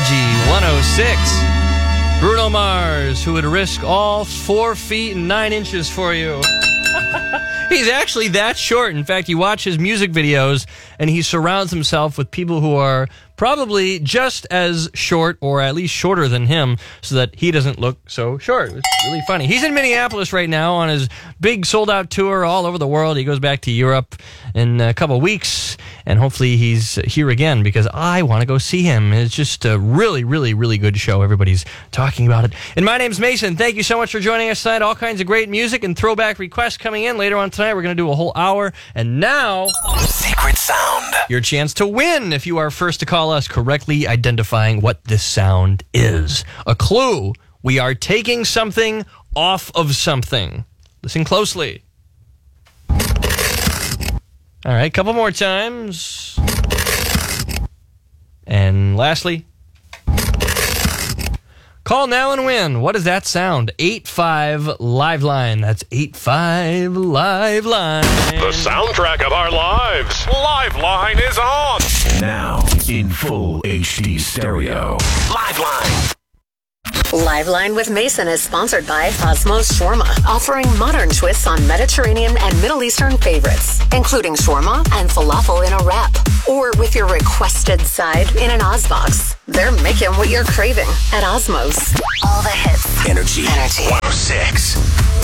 Energy 106. Bruno Mars, who would risk all 4 feet and 9 inches for you. He's actually that short. In fact, you watch his music videos, and he surrounds himself with people who are probably just as short or at least shorter than him so that he doesn't look so short. It's really funny. He's in Minneapolis right now on his big sold-out tour all over the world. He goes back to Europe in a couple of weeks, and hopefully he's here again because I want to go see him. It's just a really, really, really good show. Everybody's talking about it. And my name's Mason. Thank you so much for joining us tonight. All kinds of great music and throwback requests coming in later on tonight. We're going to do a whole hour. And now, Secret Sound. Your chance to win if you are first to call us correctly identifying what this sound is. A clue. We are taking something off of something. Listen closely. All right, couple more times. And lastly, call now and win. What is that sound? 85 Live Line. That's 85 Live Line. The soundtrack of our lives. Live Line is on. Now in full HD stereo. Live Line. Live Line with Mason is sponsored by Osmos Shawarma, offering modern twists on Mediterranean and Middle Eastern favorites, including shawarma and falafel in a wrap, or with your requested side in an Ozbox. They're making what you're craving at Osmos. All the hits. Energy 106.